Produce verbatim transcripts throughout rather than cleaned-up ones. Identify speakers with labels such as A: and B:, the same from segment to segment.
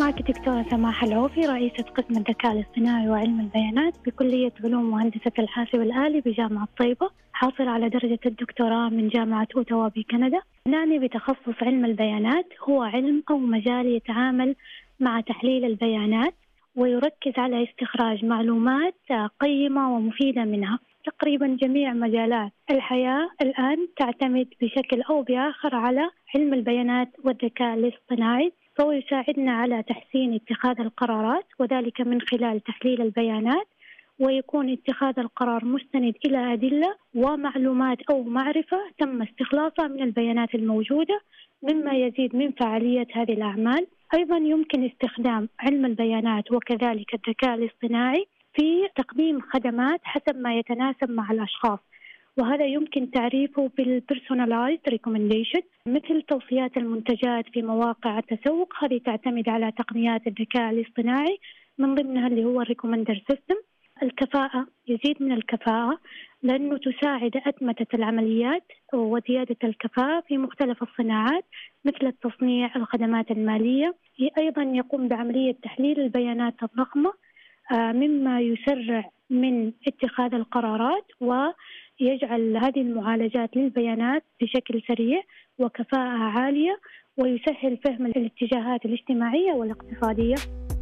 A: معك دكتورة سماح العوفي، رئيسة قسم الذكاء الاصطناعي وعلم البيانات بكلية علوم وهندسة الحاسب الآلي بجامعة طيبة، حاصل على درجة الدكتوراه من جامعة أوتاوا بكندا. نعني بتخصص علم البيانات، هو علم أو مجال يتعامل مع تحليل البيانات ويركز على استخراج معلومات قيمة ومفيدة منها. تقريبا جميع مجالات الحياة الآن تعتمد بشكل أو بآخر على علم البيانات والذكاء الاصطناعي، فهو يساعدنا على تحسين اتخاذ القرارات، وذلك من خلال تحليل البيانات، ويكون اتخاذ القرار مستند إلى أدلة ومعلومات أو معرفة تم استخلاصها من البيانات الموجودة، مما يزيد من فعالية هذه الأعمال. أيضا يمكن استخدام علم البيانات وكذلك الذكاء الاصطناعي في تقديم خدمات حسب ما يتناسب مع الأشخاص، وهذا يمكن تعريفه بالpersonalized recommendation، مثل توصيات المنتجات في مواقع التسوق. هذه تعتمد على تقنيات الذكاء الاصطناعي من ضمنها اللي هو الريكومندر سيستم. الكفاءة، يزيد من الكفاءة لأنه تساعد أتمتة العمليات وزيادة الكفاءة في مختلف الصناعات مثل التصنيع، الخدمات المالية. أيضا يقوم بعملية تحليل البيانات الضخمة مما يسرع من اتخاذ القرارات ويجعل هذه المعالجات للبيانات بشكل سريع وكفاءة عالية، ويسهل فهم الاتجاهات الاجتماعية والاقتصادية.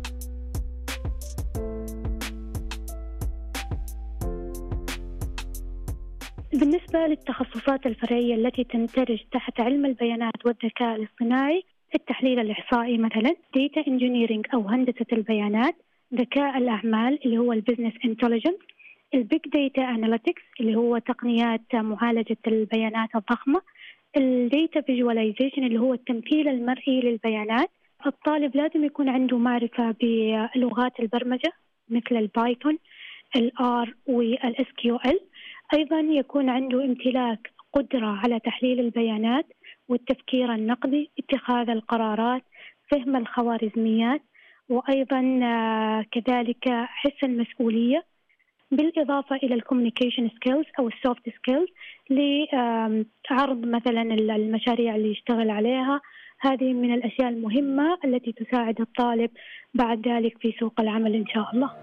A: بالنسبة للتخصصات الفرعية التي تندرج تحت علم البيانات والذكاء الاصطناعي، التحليل الإحصائي مثلا Data Engineering أو هندسة البيانات، ذكاء الأعمال اللي هو البيزنس انتليجنس، البيج داتا اناليتكس اللي هو تقنيات معالجة البيانات الضخمة، الداتا فيجواليزيشن اللي هو التمثيل المرئي للبيانات. الطالب لازم يكون عنده معرفة بلغات البرمجة مثل البايثون، الآر والإس كيو إل. أيضا يكون عنده امتلاك قدرة على تحليل البيانات والتفكير النقدي، اتخاذ القرارات، فهم الخوارزميات، وأيضا كذلك حس المسؤولية، بالإضافة إلى الكوميونيكيشن سكيلز أو السوفت سكيلز لعرض مثلا المشاريع اللي يشتغل عليها. هذه من الأشياء المهمة التي تساعد الطالب بعد ذلك في سوق العمل إن شاء الله.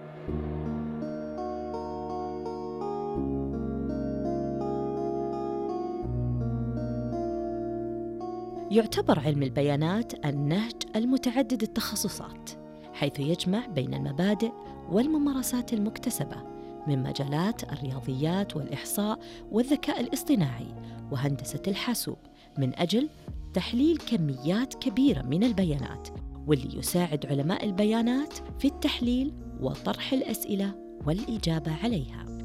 B: يعتبر علم البيانات النهج المتعدد التخصصات، حيث يجمع بين المبادئ والممارسات المكتسبة من مجالات الرياضيات والإحصاء والذكاء الاصطناعي وهندسة الحاسوب، من أجل تحليل كميات كبيرة من البيانات، واللي يساعد علماء البيانات في التحليل وطرح الأسئلة والإجابة عليها.